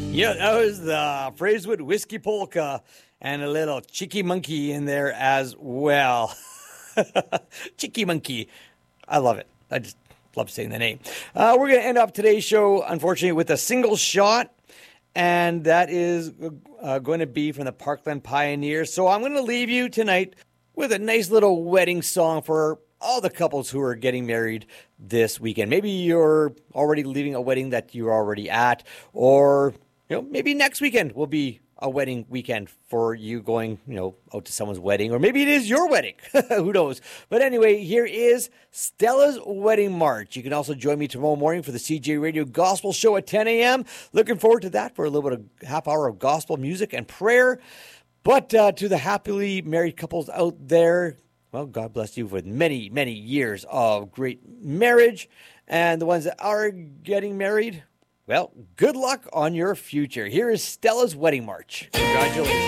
Yeah, that was the Braeswood Whiskey Polka and a little Cheeky Monkey in there as well. Cheeky Monkey. I love it. I just love saying the name. We're going to end up today's show, unfortunately, with a single shot, and that is going to be from the Parkland Pioneers. So I'm going to leave you tonight with a nice little wedding song for all the couples who are getting married this weekend. Maybe you're already leaving a wedding that you're already at, or maybe next weekend will be a wedding weekend for you going, out to someone's wedding, or maybe it is your wedding. Who knows? But anyway, here is Stella's Wedding March. You can also join me tomorrow morning for the CJ Radio Gospel Show at 10 a.m. Looking forward to that for a little bit of half hour of gospel music and prayer. But to the happily married couples out there, well, God bless you with many, many years of great marriage. And the ones that are getting married, well, good luck on your future. Here is Stella's Wedding March. Congratulations.